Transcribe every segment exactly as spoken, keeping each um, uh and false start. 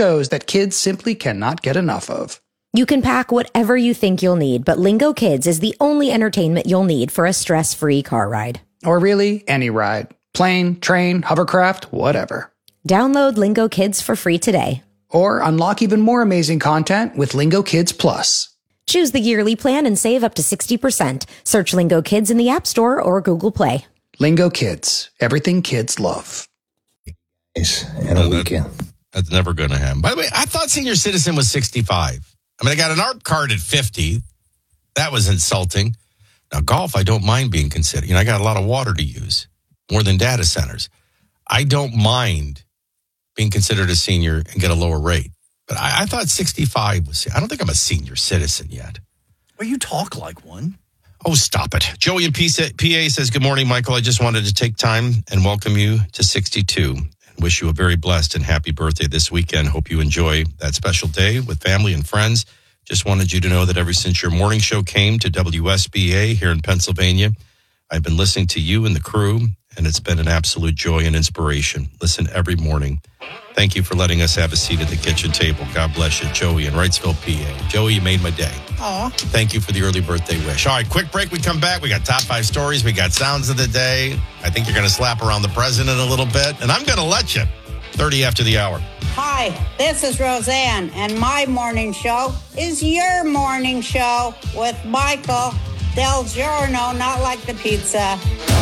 shows that kids simply cannot get enough of. You can pack whatever you think you'll need, but Lingo Kids is the only entertainment you'll need for a stress-free car ride. Or really, any ride. Plane, train, hovercraft, whatever. Download Lingo Kids for free today. Or unlock even more amazing content with Lingo Kids Plus. Choose the yearly plan and save up to sixty percent. Search Lingo Kids in the App Store or Google Play. Lingo Kids. Everything kids love. And a weekend. That's never going to happen. By the way, I thought senior citizen was sixty-five. I mean, I got an art card at fifty. That was insulting. Now, golf, I don't mind being considered. You know, I got a lot of water to use, more than data centers. I don't mind being considered a senior and get a lower rate. But I, I thought sixty-five was, I don't think I'm a senior citizen yet. Well, you talk like one. Oh, stop it. Joey in P A says, good morning, Michael. I just wanted to take time and welcome you to sixty-two. And wish you a very blessed and happy birthday this weekend. Hope you enjoy that special day with family and friends. Just wanted you to know that ever since your morning show came to W S B A here in Pennsylvania, I've been listening to you and the crew, and it's been an absolute joy and inspiration. Listen every morning. Thank you for letting us have a seat at the kitchen table. God bless you, Joey in Wrightsville, P A. Joey, you made my day. Aw. Thank you for the early birthday wish. All right, quick break. We come back. We got top five stories. We got sounds of the day. I think you're going to slap around the president a little bit, and I'm going to let you. thirty after the hour. Hi, this is Roseanne, and my morning show is your morning show with Michael Del Giorno, not like the pizza.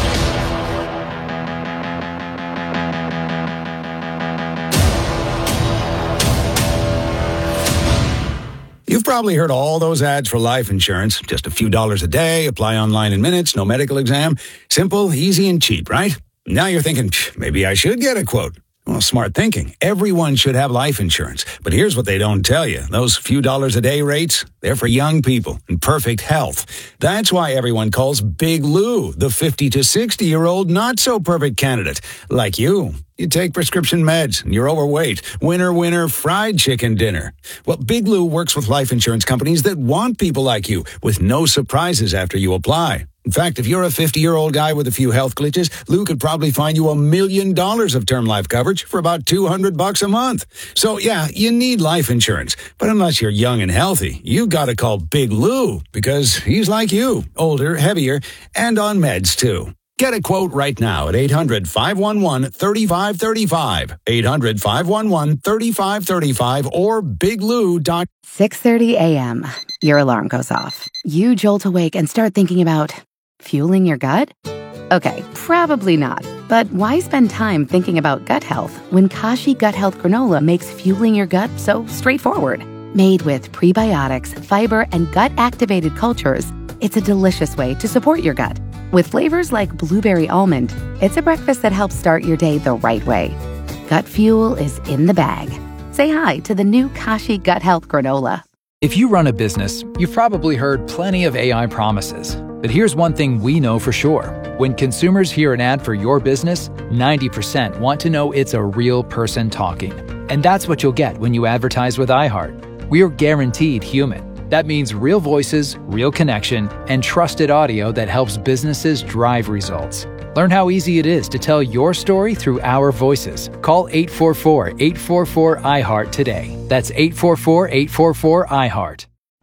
You've probably heard all those ads for life insurance. Just a few dollars a day, apply online in minutes, no medical exam. Simple, easy, and cheap, right? Now you're thinking, maybe I should get a quote. Well, smart thinking. Everyone should have life insurance. But here's what they don't tell you. Those few dollars a day rates, they're for young people in perfect health. That's why everyone calls Big Lou the fifty to sixty-year-old not-so-perfect candidate. Like you. You take prescription meds, and you're overweight. Winner, winner, fried chicken dinner. Well, Big Lou works with life insurance companies that want people like you, with no surprises after you apply. In fact, if you're a fifty-year-old guy with a few health glitches, Lou could probably find you a million dollars of term life coverage for about two hundred bucks a month. So, yeah, you need life insurance. But unless you're young and healthy, you gotta call Big Lou, because he's like you, older, heavier, and on meds, too. Get a quote right now at eight hundred, five one one, three five three five, eight hundred, five one one, three five three five, or big lou dot com. six thirty a.m. Your alarm goes off. You jolt awake and start thinking about fueling your gut? Okay, probably not. But why spend time thinking about gut health when Kashi Gut Health Granola makes fueling your gut so straightforward? Made with prebiotics, fiber, and gut-activated cultures, it's a delicious way to support your gut. With flavors like blueberry almond, it's a breakfast that helps start your day the right way. Gut fuel is in the bag. Say hi to the new Kashi Gut Health Granola. If you run a business, you've probably heard plenty of A I promises. But here's one thing we know for sure. When consumers hear an ad for your business, ninety percent want to know it's a real person talking. And that's what you'll get when you advertise with iHeart. We are guaranteed human. That means real voices, real connection, and trusted audio that helps businesses drive results. Learn how easy it is to tell your story through our voices. Call eight four four, eight four four, I heart today. That's eight four four, eight four four, I heart.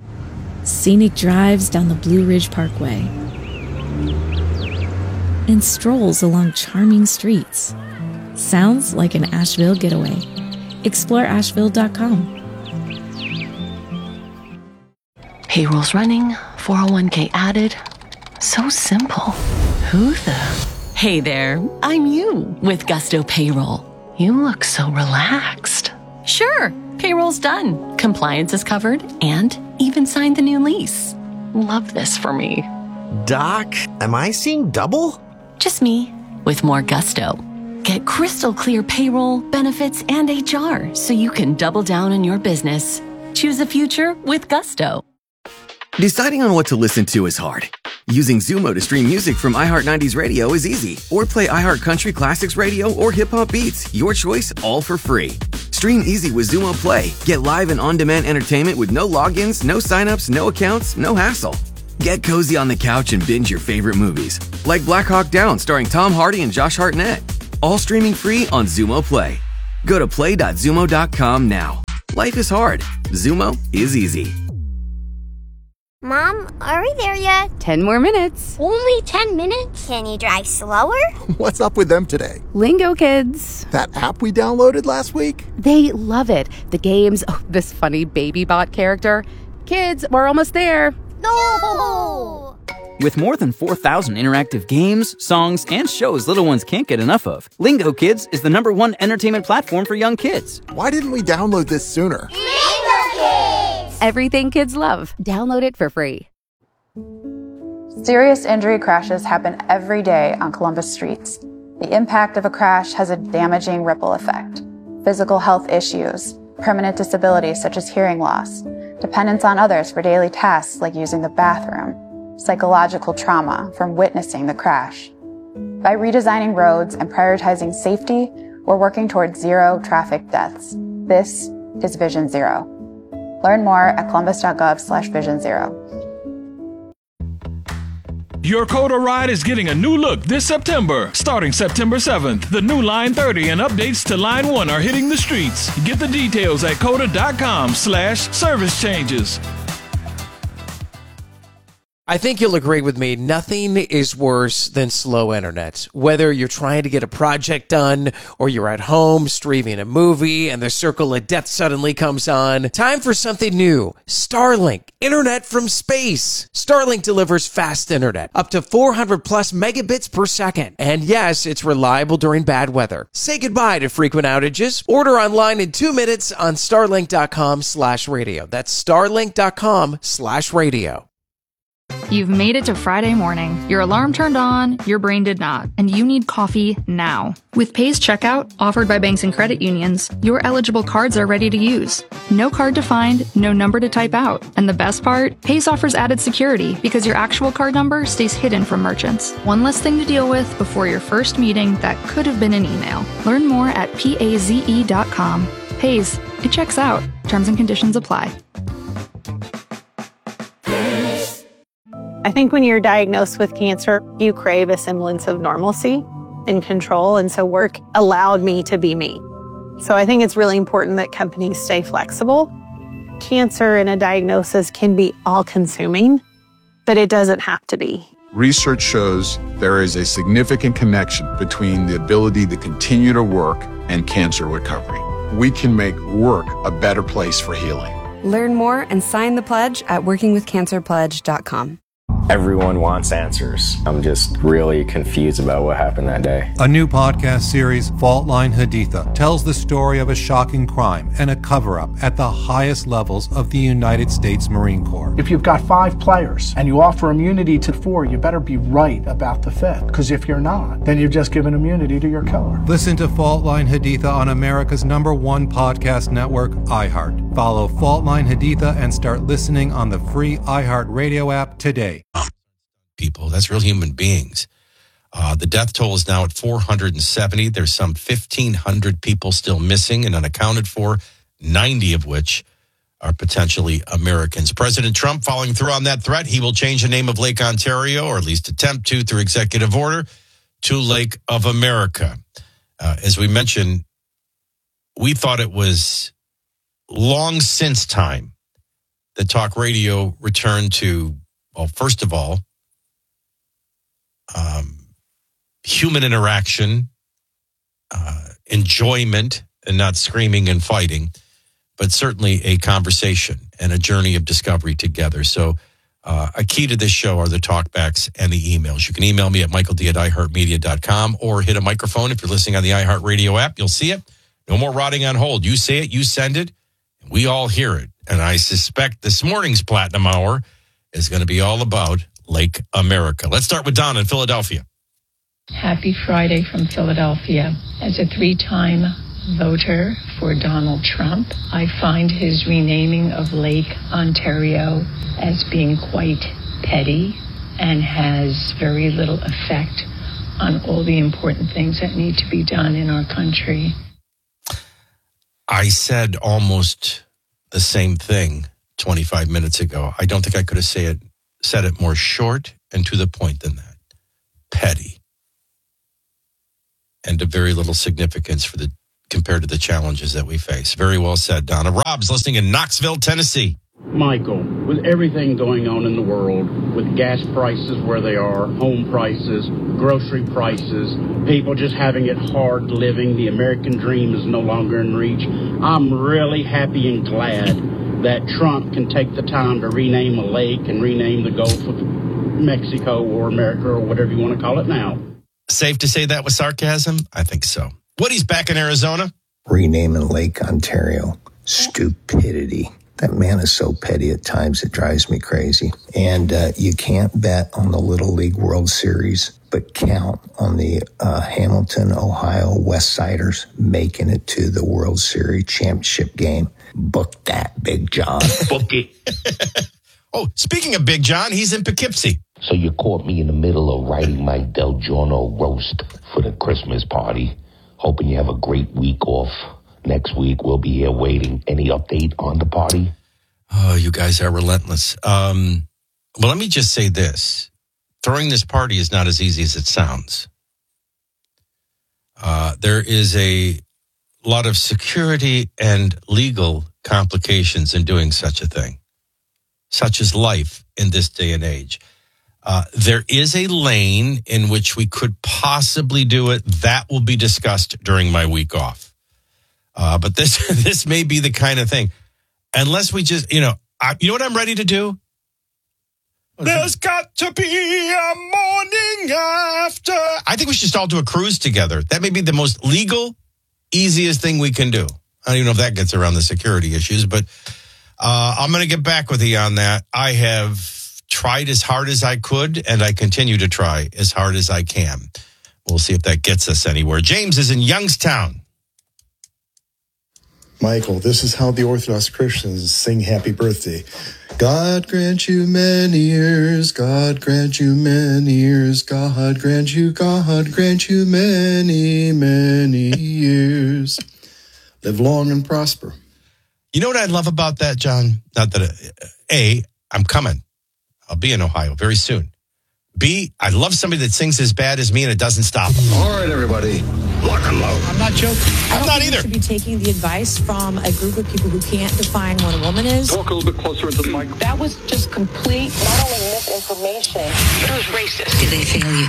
Scenic drives down the Blue Ridge Parkway and strolls along charming streets. Sounds like an Asheville getaway. Explore asheville dot com. Payroll's running, four oh one k added. So simple. Who the? Hey there, I'm you with Gusto Payroll. You look so relaxed. Sure, payroll's done. Compliance is covered and even signed the new lease. Love this for me. Doc, am I seeing double? Just me with more gusto. Get crystal clear payroll, benefits, and H R so you can double down on your business. Choose a future with Gusto. Deciding on what to listen to is hard. Using Zumo to stream music from iHeart nineties Radio is easy. Or play iHeart Country Classics Radio or Hip Hop Beats. Your choice, all for free. Stream easy with Zumo Play. Get live and on-demand entertainment with no logins, no signups, no accounts, no hassle. Get cozy on the couch and binge your favorite movies. Like Black Hawk Down starring Tom Hardy and Josh Hartnett. All streaming free on Zumo Play. Go to play dot zumo dot com now. Life is hard. Zumo is easy. Mom, are we there yet? Ten more minutes. Only ten minutes? Can you drive slower? What's up with them today? Lingo Kids. That app we downloaded last week? They love it. The games, oh, this funny baby bot character. Kids, we're almost there. No! With more than four thousand interactive games, songs, and shows little ones can't get enough of, Lingo Kids is the number one entertainment platform for young kids. Why didn't we download this sooner? Lingo Kids! Everything kids love. Download it for free. Serious injury crashes happen every day on Columbus streets. The impact of a crash has a damaging ripple effect. Physical health issues, permanent disabilities such as hearing loss, dependence on others for daily tasks like using the bathroom, psychological trauma from witnessing the crash. By redesigning roads and prioritizing safety, we're working towards zero traffic deaths. This is Vision Zero. Learn more at columbus.gov slash vision zero. Your Coda ride is getting a new look this September. Starting September seventh, the new Line thirty and updates to Line one are hitting the streets. Get the details at coda.com slash service changes. I think you'll agree with me, nothing is worse than slow internet. Whether you're trying to get a project done or you're at home streaming a movie and the circle of death suddenly comes on, time for something new. Starlink, internet from space. Starlink delivers fast internet, up to four hundred plus megabits per second. And yes, it's reliable during bad weather. Say goodbye to frequent outages. Order online in two minutes on starlink.com slash radio. That's starlink.com slash radio. You've made it to Friday morning. Your alarm turned on, your brain did not, and you need coffee now. With Pay's Checkout, offered by banks and credit unions, your eligible cards are ready to use. No card to find, no number to type out. And the best part? Pay's offers added security because your actual card number stays hidden from merchants. One less thing to deal with before your first meeting that could have been an email. Learn more at paze dot com. Pay's, it checks out. Terms and conditions apply. I think when you're diagnosed with cancer, you crave a semblance of normalcy and control. And so work allowed me to be me. So I think it's really important that companies stay flexible. Cancer and a diagnosis can be all-consuming, but it doesn't have to be. Research shows there is a significant connection between the ability to continue to work and cancer recovery. We can make work a better place for healing. Learn more and sign the pledge at working with cancer pledge dot com. Everyone wants answers. I'm just really confused about what happened that day. A new podcast series, Fault Line Haditha, tells the story of a shocking crime and a cover-up at the highest levels of the United States Marine Corps. If you've got five players and you offer immunity to four, you better be right about the fifth. Because if you're not, then you've just given immunity to your killer. Listen to Fault Line Haditha on America's number one podcast network, iHeart. Follow Fault Line Haditha and start listening on the free iHeart Radio app today. People, that's real human beings. Uh, the death toll is now at four hundred seventy. There's some fifteen hundred people still missing and unaccounted for, ninety of which are potentially Americans. President Trump following through on that threat. He will change the name of Lake Ontario, or at least attempt to through executive order, to Lake of America. Uh, as we mentioned, we thought it was long since time that talk radio returned to, well, first of all, um, human interaction, uh, enjoyment, and not screaming and fighting, but certainly a conversation and a journey of discovery together. So uh, a key to this show are the talkbacks and the emails. You can email me at michael d at i heart media dot com or hit a microphone if you're listening on the iHeartRadio app. You'll see it. No more rotting on hold. You say it, you send it, and we all hear it. And I suspect this morning's Platinum Hour is going to be all about Lake America. Let's start with Don in Philadelphia. Happy Friday from Philadelphia. As a three-time voter for Donald Trump, I find his renaming of Lake Ontario as being quite petty and has very little effect on all the important things that need to be done in our country. I said almost the same thing twenty-five minutes ago. I don't think I could have say it, said it more short and to the point than that. Petty. And of very little significance for the compared to the challenges that we face. Very well said, Donna. Rob's listening in Knoxville, Tennessee. Michael, with everything going on in the world, with gas prices where they are, home prices, grocery prices, people just having it hard living, the American dream is no longer in reach, I'm really happy and glad that Trump can take the time to rename a lake and rename the Gulf of Mexico or America or whatever you want to call it now. Safe to say that with sarcasm? I think so. Woody's back in Arizona. Renaming Lake Ontario. Stupidity. That man is so petty at times it drives me crazy. And uh, you can't bet on the Little League World Series, but count on the uh, Hamilton, Ohio West Siders making it to the World Series championship game. Book that, Big John. Book it. Oh, speaking of Big John, he's in Poughkeepsie. So you caught me in the middle of writing my Del Giorno roast for the Christmas party. Hoping you have a great week off. Next week, we'll be here waiting. Any update on the party? Oh, you guys are relentless. Um, well, let me just say this. Throwing this party is not as easy as it sounds. Uh, there is a lot of security and legal complications in doing such a thing. Such is life in this day and age. Uh, there is a lane in which we could possibly do it. That will be discussed during my week off. Uh, but this this may be the kind of thing. Unless we just, you know, I, you know what I'm ready to do? There's got to be a morning after. I think we should all do a cruise together. That may be the most legal, easiest thing we can do. I don't even know if that gets around the security issues, but uh, I'm going to get back with you on that. I have tried as hard as I could, and I continue to try as hard as I can. We'll see if that gets us anywhere. James is in Youngstown. Michael, this is how the Orthodox Christians sing happy birthday. God grant you many years, God grant you many years, God grant you, God grant you many, many years. Live long and prosper. You know what I love about that, John? Not that, uh, A, I'm coming. I'll be in Ohio very soon. B, I love somebody that sings as bad as me and it doesn't stop them. All right, everybody, lock and load. I'm not joking. I I'm don't not think either. You should be taking the advice from a group of people who can't define what a woman is. Talk a little bit closer into the mic. That was just complete, not only misinformation, it was racist. Did they fail you?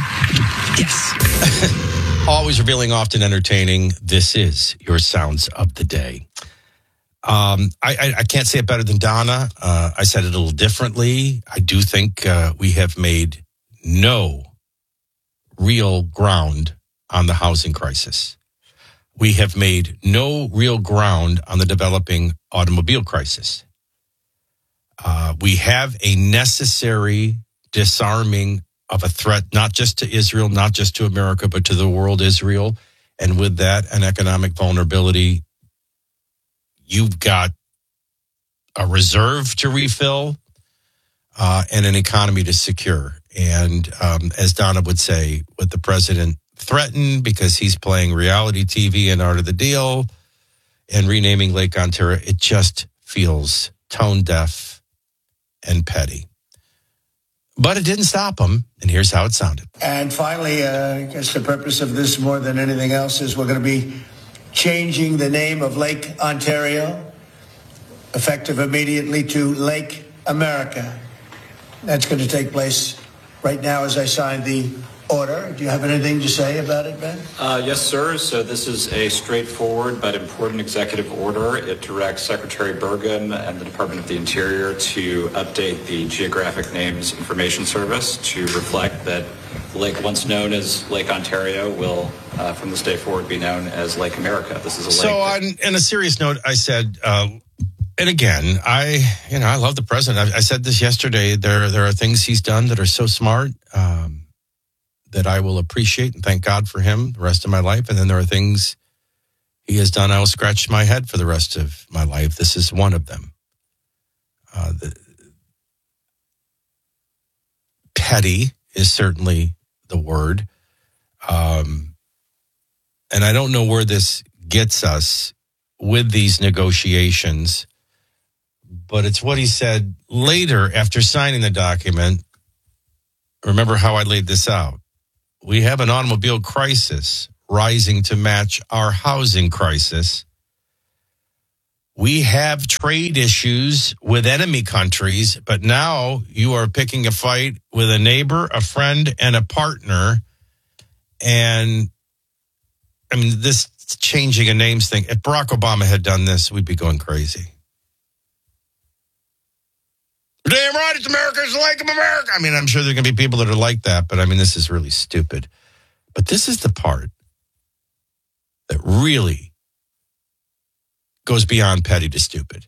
Yes. Always revealing, often entertaining. This is your Sounds of the Day. Um, I, I, I can't say it better than Donna. Uh, I said it a little differently. I do think uh, we have made no real ground on the housing crisis. We have made no real ground on the developing automobile crisis. Uh, we have a necessary disarming of a threat, not just to Israel, not just to America, but to the world Israel. And with that, an economic vulnerability. You've got a reserve to refill uh, and an economy to secure. And um, as Donna would say, with the president threatened because he's playing reality T V and Art of the Deal and renaming Lake Ontario, it just feels tone deaf and petty. But it didn't stop him, and here's how it sounded. And finally, uh, I guess the purpose of this more than anything else is we're going to be changing the name of Lake Ontario, effective immediately, to Lake America. That's going to take place right now as I sign the order. Do you have anything to say about it, Ben? Uh, yes, sir. So this is a straightforward but important executive order. It directs Secretary Burgum and the Department of the Interior to update the Geographic Names Information Service to reflect that the lake once known as Lake Ontario will, uh, from this day forward, be known as Lake America. This is a so lake. So, on, on a serious note, I said, uh, and again, I, you know, I love the president. I, I said this yesterday. There, there are things he's done that are so smart um, that I will appreciate and thank God for him the rest of my life. And then there are things he has done I will scratch my head for the rest of my life. This is one of them. Uh, the, petty is certainly the word. Um, and I don't know where this gets us with these negotiations, but it's what he said later after signing the document. Remember how I laid this out. We have an automobile crisis rising to match our housing crisis. We have trade issues with enemy countries, but now you are picking a fight with a neighbor, a friend, and a partner. And I mean, this changing a names thing, if Barack Obama had done this, we'd be going crazy. Damn right, it's America, it's like America. I mean, I'm sure there are going to be people that are like that, but I mean, this is really stupid. But this is the part that really goes beyond petty to stupid.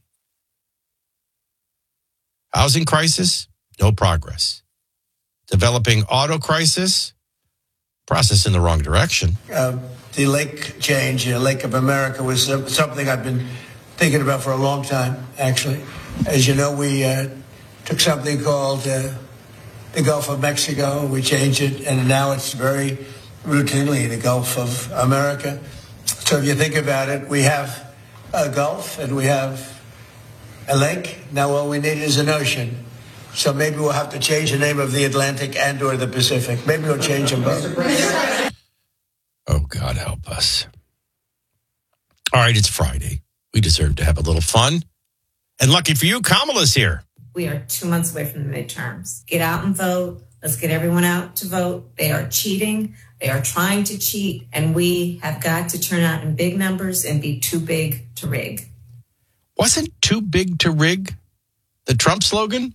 Housing crisis, no progress. Developing auto crisis, process in the wrong direction. Uh, the lake change, uh, Lake of America, was uh, something I've been thinking about for a long time, actually. As you know, we uh, took something called uh, the Gulf of Mexico, we changed it, and now it's very routinely the Gulf of America. So if you think about it, we have a Gulf and we have a lake. Now all we need is an ocean. So maybe we'll have to change the name of the Atlantic and or the Pacific. Maybe we'll change them both. Oh, God help us. All right, it's Friday. We deserve to have a little fun. And lucky for you, Kamala's here. We are two months away from the midterms. Get out and vote. Let's get everyone out to vote. They are cheating. They are trying to cheat. And we have got to turn out in big numbers and be too big to rig. Wasn't too big to rig the Trump slogan?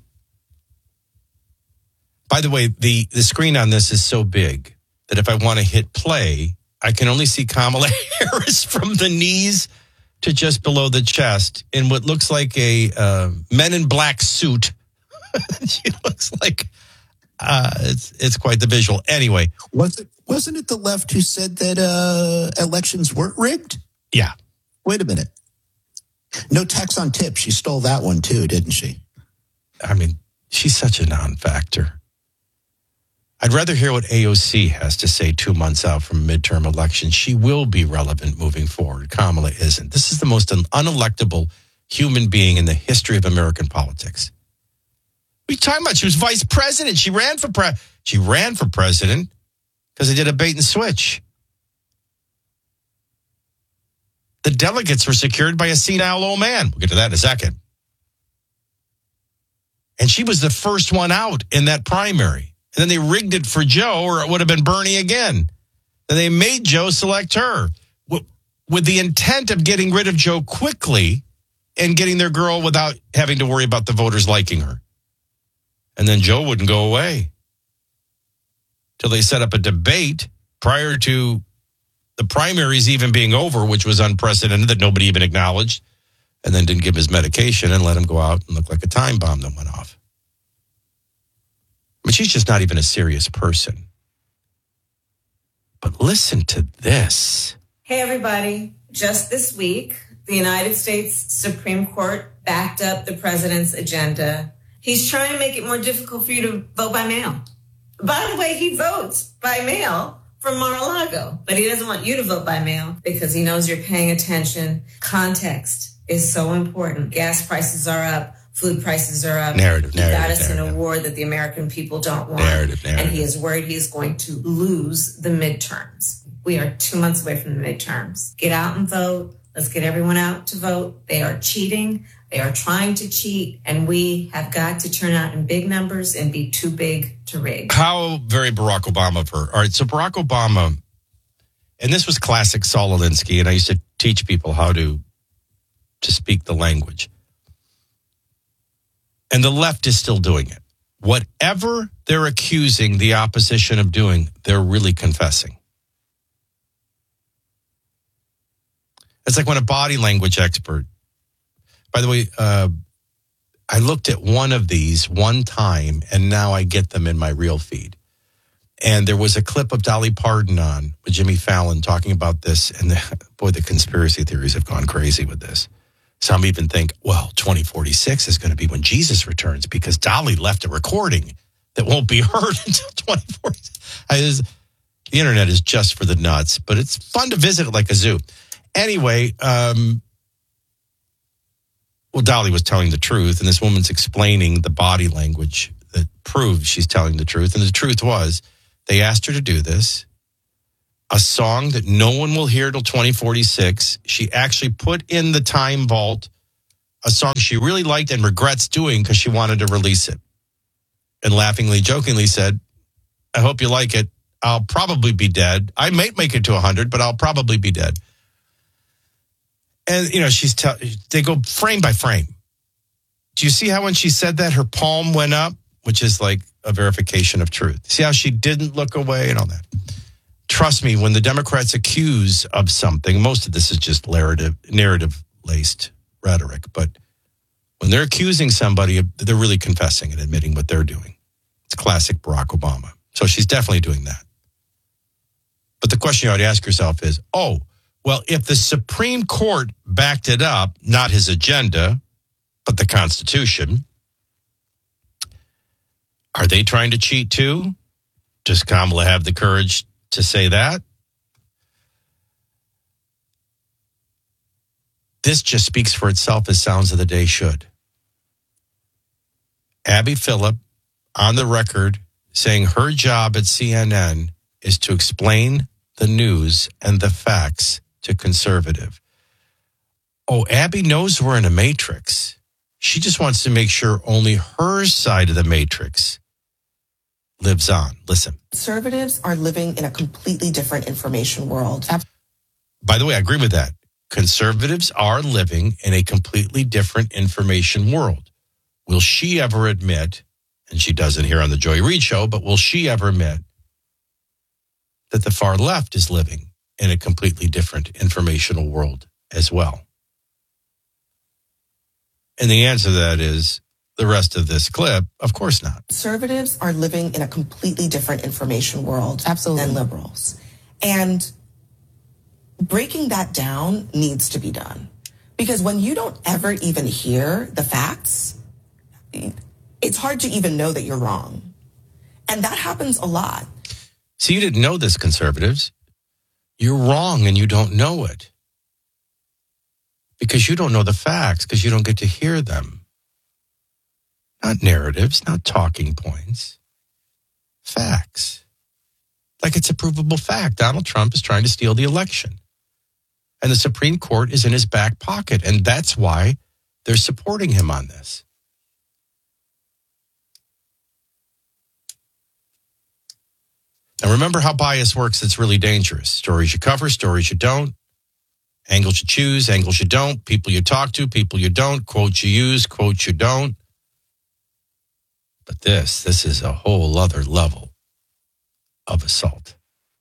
By the way, the, the screen on this is so big that if I want to hit play, I can only see Kamala Harris from the knees to just below the chest in what looks like a uh, Men in Black suit. She looks like uh, it's it's quite the visual. Anyway, was it wasn't it the left who said that uh, elections weren't rigged? Yeah. Wait a minute. No tax on tips. She stole that one too, didn't she? I mean, she's such a non-factor. I'd rather hear what A O C has to say two months out from midterm elections. She will be relevant moving forward. Kamala isn't. This is the most un- unelectable human being in the history of American politics. What are you talking about? She was vice president. She ran for pre- She ran for president because they did a bait and switch. The delegates were secured by a senile old man. We'll get to that in a second. And she was the first one out in that primary. And then they rigged it for Joe, or it would have been Bernie again. And they made Joe select her with the intent of getting rid of Joe quickly and getting their girl without having to worry about the voters liking her. And then Joe wouldn't go away till they set up a debate prior to the primaries even being over, which was unprecedented, that nobody even acknowledged, and then didn't give his medication and let him go out and look like a time bomb that went off. But she's just not even a serious person. But listen to this. Hey, everybody. Just this week, the United States Supreme Court backed up the president's agenda. He's trying to make it more difficult for you to vote by mail. By the way, he votes by mail from Mar-a-Lago, but he doesn't want you to vote by mail because he knows you're paying attention. Context is so important. Gas prices are up. Food prices are up. Narrative, narrative, He got us narrative. in a war that the American people don't want. Narrative, narrative. And he is worried he's going to lose the midterms. We are two months away from the midterms. Get out and vote. Let's get everyone out to vote. They are cheating. They are trying to cheat. And we have got to turn out in big numbers and be too big to rig. How very Barack Obama of her. All right, so Barack Obama, and this was classic Saul Alinsky, and I used to teach people how to, to speak the language. And the left is still doing it. Whatever they're accusing the opposition of doing, they're really confessing. It's like when a body language expert, by the way, uh, I looked at one of these one time, and now I get them in my real feed. And there was a clip of Dolly Parton on with Jimmy Fallon talking about this. And the, boy, the conspiracy theories have gone crazy with this. Some even think, well, twenty forty-six is going to be when Jesus returns because Dolly left a recording that won't be heard until twenty forty-six. I just, the internet is just for the nuts, but it's fun to visit it like a zoo. Anyway, um, well, Dolly was telling the truth, and this woman's explaining the body language that proves she's telling the truth. And the truth was, they asked her to do this. a song that no one will hear till twenty forty-six. She actually put in the time vault a song she really liked and regrets doing because she wanted to release it. And laughingly, jokingly said, I hope you like it. I'll probably be dead. I might make it to one hundred, but I'll probably be dead. And, you know, she's te- they go frame by frame. Do you see how when she said that, her palm went up, which is like a verification of truth? See how she didn't look away and all that? Trust me, when the Democrats accuse of something, most of this is just narrative, narrative-laced rhetoric, but when they're accusing somebody, they're really confessing and admitting what they're doing. It's classic Barack Obama. So she's definitely doing that. But the question you ought to ask yourself is, oh, well, if the Supreme Court backed it up, not his agenda, but the Constitution, are they trying to cheat too? Does Kamala have the courage to say that? This just speaks for itself, as Sounds of the Day should. Abby Phillip on the record saying her job at C N N is to explain the news and the facts to conservative. Oh, Abby knows we're in a matrix. She just wants to make sure only her side of the matrix lives on. Listen. Conservatives are living in a completely different information world. By the way, I agree with that. Conservatives are living in a completely different information world. Will she ever admit, and she doesn't here on the Joy Reid Show, but will she ever admit that the far left is living in a completely different informational world as well? And the answer to that is the rest of this clip, of course not. Conservatives are living in a completely different information world Absolutely. than liberals. And breaking that down needs to be done. Because when you don't ever even hear the facts, it's hard to even know that you're wrong. And that happens a lot. See, you didn't know this, conservatives. You're wrong and you don't know it. Because you don't know the facts, because you don't get to hear them. Not narratives, not talking points. Facts. Like it's a provable fact. Donald Trump is trying to steal the election. And the Supreme Court is in his back pocket. And that's why they're supporting him on this. Now, remember how bias works. It's really dangerous. Stories you cover, stories you don't. Angles you choose, angles you don't. People you talk to, people you don't. Quotes you use, quotes you don't. But this, this is a whole other level of assault.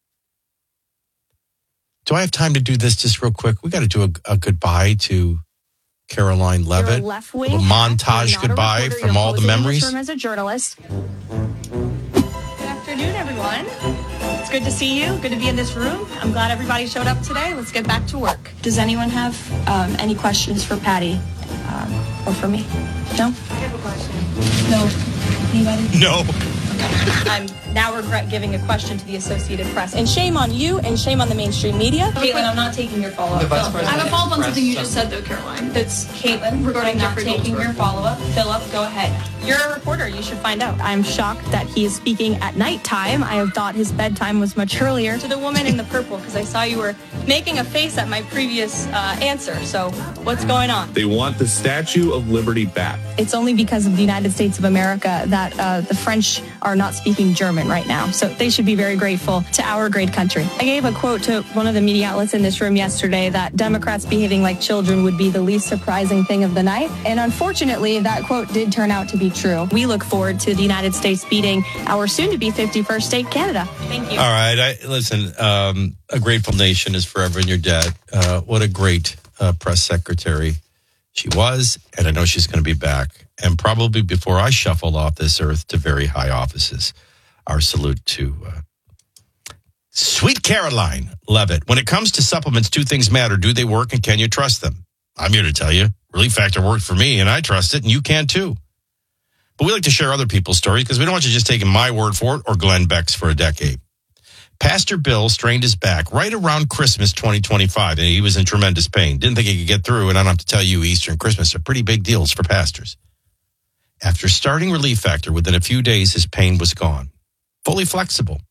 Do I have time to do this just real quick? We got to do a, a goodbye to Caroline Levitt. A little montage goodbye from all the memories. As a journalist. Good afternoon, everyone. It's good to see you. Good to be in this room. I'm glad everybody showed up today. Let's get back to work. Does anyone have um, any questions for Patty um, or for me? No? I have a question. No. Anybody? No. I'm now regret giving a question to the Associated Press. And shame on you and shame on the mainstream media. Caitlin, I'm not taking your follow-up. I have a follow-up on something you just said, though, Caroline. That's Caitlin regarding not taking your follow-up. Philip, go ahead. You're a reporter. You should find out. I'm shocked that he is speaking at nighttime. I have thought his bedtime was much earlier. To the woman in the purple, because I saw you were making a face at my previous uh, answer. So what's going on? They want the Statue of Liberty back. It's only because of the United States of America that uh, the French are not speaking German right now. So they should be very grateful to our great country. I gave a quote to one of the media outlets in this room yesterday that Democrats behaving like children would be the least surprising thing of the night. And unfortunately, that quote did turn out to be true. We look forward to the United States beating our soon-to-be fifty-first state, Canada. Thank you. All right. I, listen, um, a grateful nation is forever in your debt. Uh, what a great uh, press secretary she was, and I know she's going to be back. And probably before I shuffle off this earth to very high offices, our salute to uh, sweet Caroline Levitt. When it comes to supplements, two things matter. Do they work and can you trust them? I'm here to tell you, Relief Factor worked for me and I trust it and you can too. But we like to share other people's stories because we don't want you just taking my word for it or Glenn Beck's for a decade. Pastor Bill strained his back right around Christmas twenty twenty-five, and he was in tremendous pain. Didn't think he could get through, and I don't have to tell you, Easter and Christmas are pretty big deals for pastors. After starting Relief Factor, within a few days, his pain was gone. Fully flexible.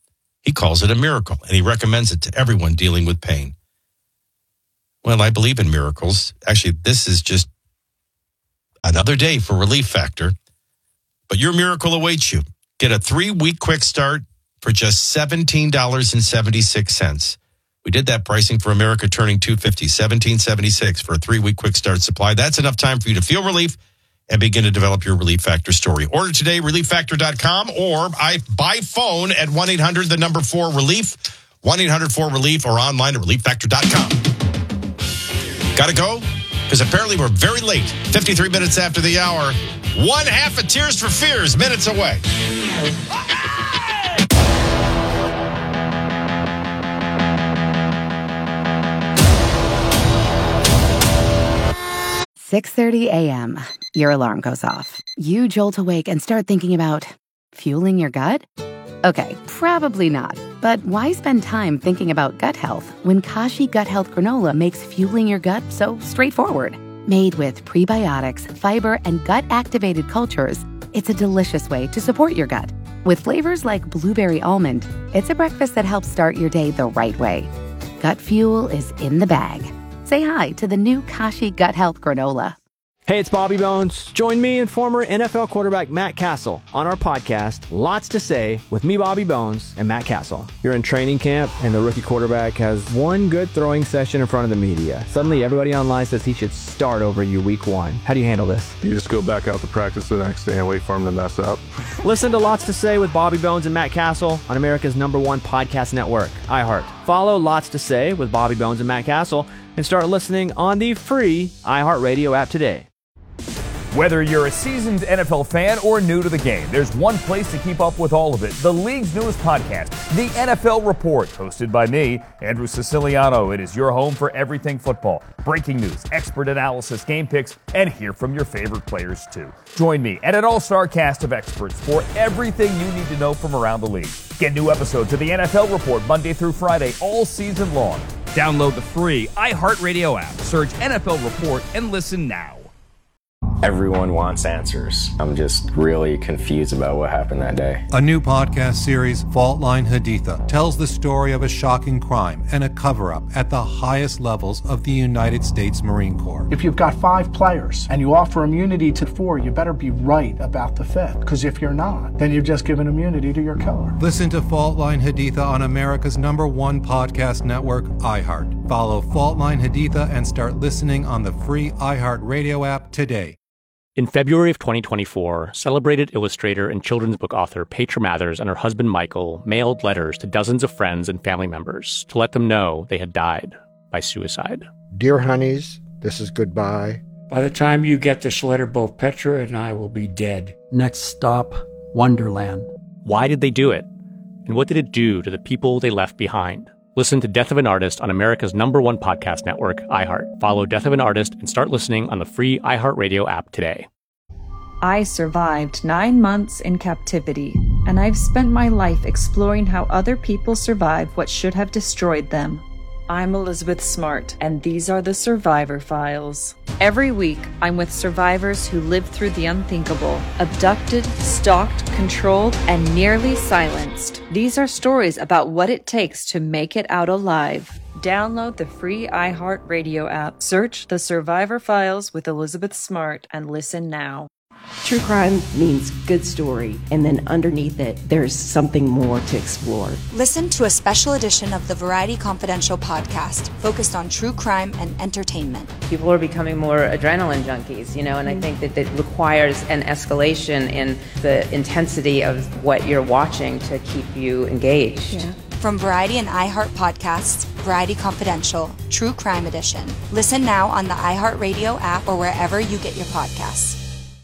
He calls it a miracle, and he recommends it to everyone dealing with pain. Well, I believe in miracles. Actually, this is just another day for Relief Factor. But your miracle awaits you. Get a three-week quick start for just seventeen dollars and seventy-six cents. We did that pricing for America turning two hundred fifty dollars, seventeen seventy-six for a three-week quick start supply. That's enough time for you to feel relief and begin to develop your Relief Factor story. Order today, relief factor dot com, or I, by phone at one eight hundred, the number four relief, one eight hundred four relief, or online at relief factor dot com. Got to go? Because apparently we're very late, fifty-three minutes after the hour. One half of Tears for Fears, minutes away. six thirty a.m. Your alarm goes off. You jolt awake and start thinking about fueling your gut? Okay, probably not. But why spend time thinking about gut health when Kashi Gut Health Granola makes fueling your gut so straightforward? Made with prebiotics, fiber, and gut-activated cultures, it's a delicious way to support your gut. With flavors like blueberry almond, it's a breakfast that helps start your day the right way. Gut fuel is in the bag. Say hi to the new Kashi Gut Health Granola. Hey, it's Bobby Bones. Join me and former N F L quarterback Matt Castle on our podcast, Lots to Say, with me, Bobby Bones, and Matt Castle. You're in training camp, and the rookie quarterback has one good throwing session in front of the media. Suddenly, everybody online says he should start over you week one. How do you handle this? You just go back out to practice the next day and wait for him to mess up. Listen to Lots to Say with Bobby Bones and Matt Castle on America's number one podcast network, iHeart. Follow Lots to Say with Bobby Bones and Matt Castle and start listening on the free iHeartRadio app today. Whether you're a seasoned N F L fan or new to the game, there's one place to keep up with all of it. The league's newest podcast, The N F L Report, hosted by me, Andrew Siciliano. It is your home for everything football. Breaking news, expert analysis, game picks, and hear from your favorite players too. Join me and an all-star cast of experts for everything you need to know from around the league. Get new episodes of The N F L Report Monday through Friday all season long. Download the free iHeartRadio app, search N F L Report, and listen now. Everyone wants answers. I'm just really confused about what happened that day. A new podcast series, Fault Line Haditha, tells the story of a shocking crime and a cover-up at the highest levels of the United States Marine Corps. If you've got five players and you offer immunity to four, you better be right about the fifth. Because if you're not, then you've just given immunity to your killer. Listen to Fault Line Haditha on America's number one podcast network, iHeart. Follow Fault Line Haditha and start listening on the free iHeart Radio app today. In February of twenty twenty-four, celebrated illustrator and children's book author Petra Mathers and her husband Michael mailed letters to dozens of friends and family members to let them know they had died by suicide. Dear honeys, this is goodbye. By the time you get this letter, both Petra and I will be dead. Next stop, Wonderland. Why did they do it? And what did it do to the people they left behind? Listen to Death of an Artist on America's number one podcast network, iHeart. Follow Death of an Artist and start listening on the free iHeartRadio app today. I survived nine months in captivity, and I've spent my life exploring how other people survive what should have destroyed them. I'm Elizabeth Smart, and these are the Survivor Files. Every week, I'm with survivors who lived through the unthinkable, abducted, stalked, controlled, and nearly silenced. These are stories about what it takes to make it out alive. Download the free iHeartRadio app, search The Survivor Files with Elizabeth Smart, and listen now. True crime means good story, and then underneath it, there's something more to explore. Listen to a special edition of the Variety Confidential podcast focused on true crime and entertainment. People are becoming more adrenaline junkies, you know, and I think that it requires an escalation in the intensity of what you're watching to keep you engaged. Yeah. From Variety and iHeart Podcasts, Variety Confidential, True Crime Edition. Listen now on the iHeartRadio app or wherever you get your podcasts.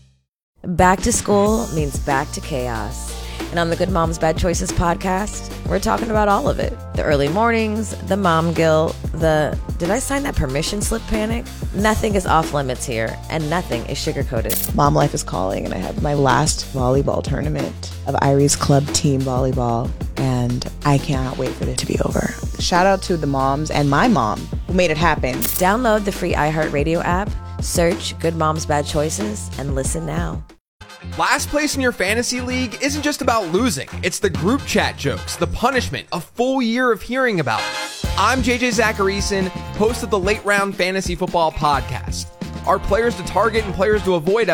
Back to school means back to chaos. And on the Good Moms Bad Choices podcast, we're talking about all of it. The early mornings, the mom guilt, the did I sign that permission slip panic? Nothing is off limits here, and nothing is sugar-coated. Mom life is calling, and I have my last volleyball tournament of Irie's club team volleyball, and I cannot wait for it to be over. Shout out to the moms and my mom who made it happen. Download the free iHeartRadio app, search Good Moms Bad Choices, and listen now. Last place in your fantasy league isn't just about losing. It's the group chat jokes, the punishment, a full year of hearing about it. I'm J J Zacharyson, host of the Late Round Fantasy Football Podcast. Our players to target and players to avoid